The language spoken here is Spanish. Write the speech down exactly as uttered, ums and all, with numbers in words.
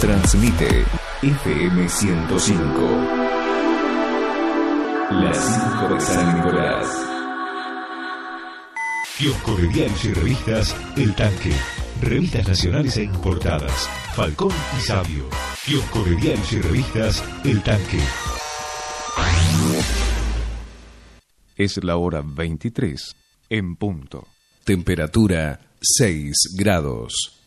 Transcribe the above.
Transmite F M ciento cinco. Las cinco de San Nicolás. Kiosco de diarios y revistas El Tanque. Revistas nacionales e importadas. Falcón y Sabio. Kiosco de diarios y revistas El Tanque. Es la hora veintitrés en punto. Temperatura seis grados.